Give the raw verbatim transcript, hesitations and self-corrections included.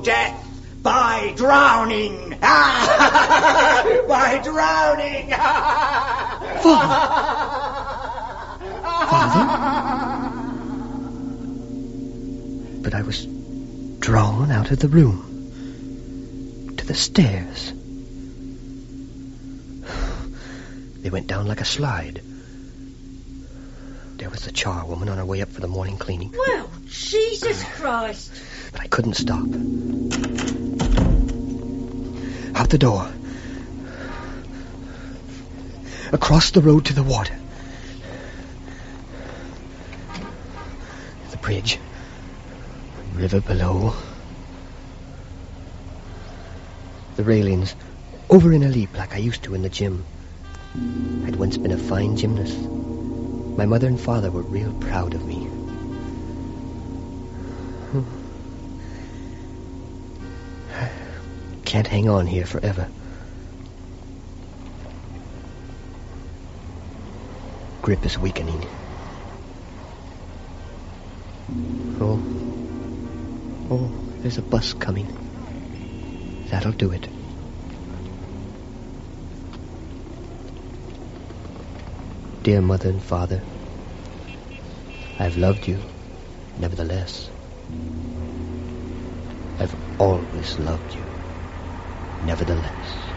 death by drowning. By drowning. Father? Father? But I was drawn out of the room, to the stairs. They went down like a slide. There was the charwoman on her way up for the morning cleaning. Well, Jesus Christ. But I couldn't stop. Out the door. Across the road to the water. The bridge. River below. The railings. Over in a leap like I used to in the gym. I'd once been a fine gymnast. My mother and father were real proud of me. Can't hang on here forever. Grip is weakening. Oh. Oh, there's a bus coming. That'll do it. Dear mother and father, I've loved you, nevertheless. I've always loved you, nevertheless.